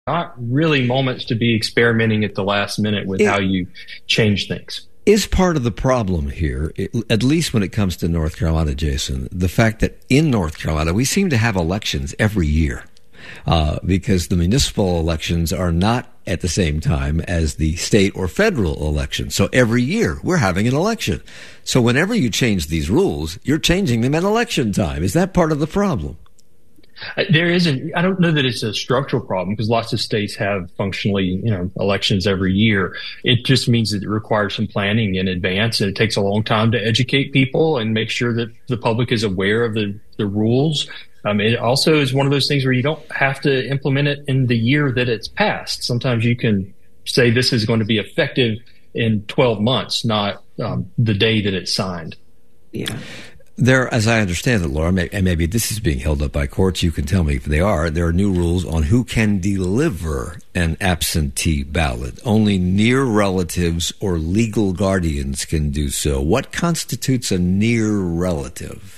not really moments to be experimenting at the last minute with how you change things. Is part of the problem here, at least when it comes to North Carolina, Jason, the fact that in North Carolina we seem to have elections every year because the municipal elections are not at the same time as the state or federal elections. So every year we're having an election. So whenever you change these rules, you're changing them at election time. Is that part of the problem? There isn't. I don't know that it's a structural problem because lots of states have functionally, elections every year. It just means that it requires some planning in advance, and it takes a long time to educate people and make sure that the public is aware of the rules. It also is one of those things where you don't have to implement it in the year that it's passed. Sometimes you can say this is going to be effective in 12 months, not the day that it's signed. Yeah. There, as I understand it, Laura, and maybe this is being held up by courts, you can tell me if they are, there are new rules on who can deliver an absentee ballot. Only near relatives or legal guardians can do so. What constitutes a near relative?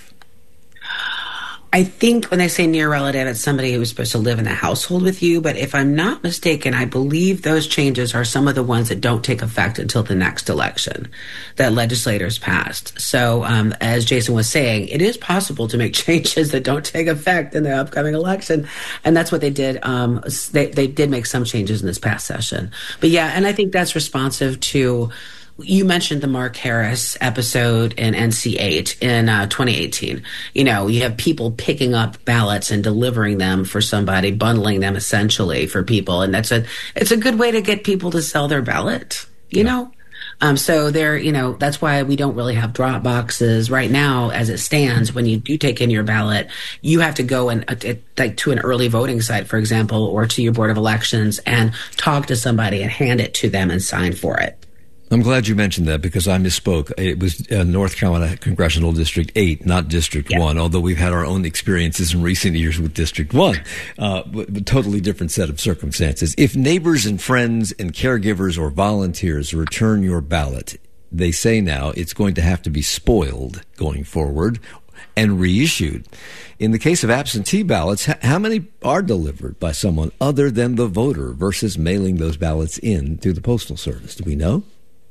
I think when they say near relative, it's somebody who was supposed to live in the household with you. But if I'm not mistaken, I believe those changes are some of the ones that don't take effect until the next election that legislators passed. So as Jason was saying, it is possible to make changes that don't take effect in the upcoming election. And that's what they did. They did make some changes in this past session. But yeah, and I think that's responsive to... You mentioned the Mark Harris episode in NC8 in 2018. You have people picking up ballots and delivering them for somebody, bundling them essentially for people. And it's a good way to get people to sell their ballot, you know? So that's why we don't really have drop boxes right now as it stands. When you do take in your ballot, you have to go to an early voting site, for example, or to your Board of Elections and talk to somebody and hand it to them and sign for it. I'm glad you mentioned that because I misspoke. It was North Carolina Congressional District 8, not District 1, although we've had our own experiences in recent years with District 1, but totally different set of circumstances. If neighbors and friends and caregivers or volunteers return your ballot, they say now it's going to have to be spoiled going forward and reissued. In the case of absentee ballots, how many are delivered by someone other than the voter versus mailing those ballots in through the Postal Service? Do we know?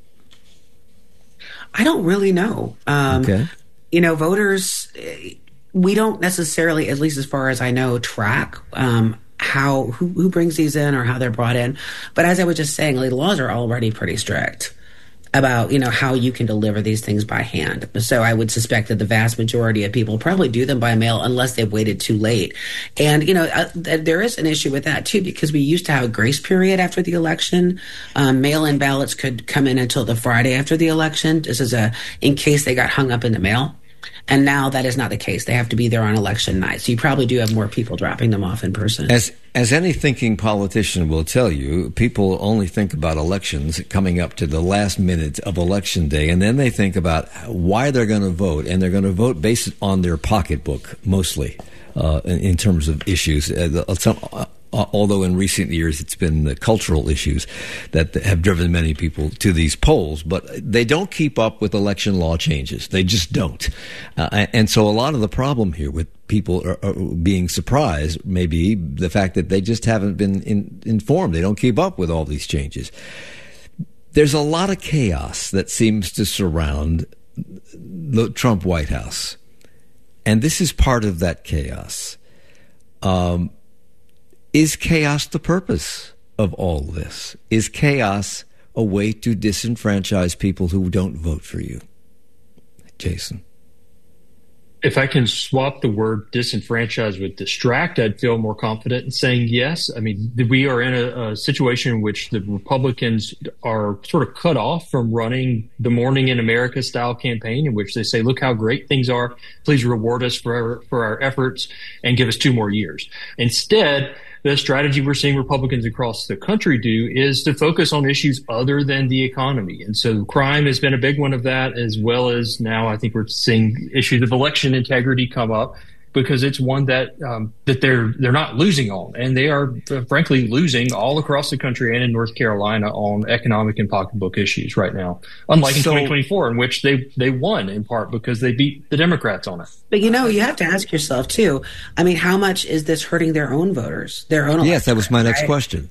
I don't really know. Okay. Voters, we don't necessarily, at least as far as I know, track who brings these in or how they're brought in. But as I was just saying, the laws are already pretty strict about, how you can deliver these things by hand. So I would suspect that the vast majority of people probably do them by mail unless they've waited too late. And, there is an issue with that, too, because we used to have a grace period after the election. Mail-in ballots could come in until the Friday after the election, just in case they got hung up in the mail. And now that is not the case. They have to be there on election night. So you probably do have more people dropping them off in person. As any thinking politician will tell you, people only think about elections coming up to the last minute of election day, and then they think about why they're going to vote, and they're going to vote based on their pocketbook mostly in terms of issues. Although in recent years it's been the cultural issues that have driven many people to these polls, but they don't keep up with election law changes. They just don't. And so a lot of the problem here with people are being surprised may be the fact that they just haven't been informed. They don't keep up with all these changes. There's a lot of chaos that seems to surround the Trump White House. And this is part of that chaos. Is chaos the purpose of all this? Is chaos a way to disenfranchise people who don't vote for you? Jason. If I can swap the word disenfranchise with distract, I'd feel more confident in saying yes. I mean, we are in a situation in which the Republicans are sort of cut off from running the Morning in America style campaign in which they say, look how great things are. Please reward us for our efforts and give us 2 more years. Instead, the strategy we're seeing Republicans across the country do is to focus on issues other than the economy. And so crime has been a big one of that, as well as now I think we're seeing issues of election integrity come up. because it's one that that they're not losing on, and they are frankly losing all across the country and in North Carolina on economic and pocketbook issues right now. Unlike in 2024, in which they won in part because they beat the Democrats on it. But you have to ask yourself too. I mean, how much is this hurting their own voters, their own? Yes, that was my next question.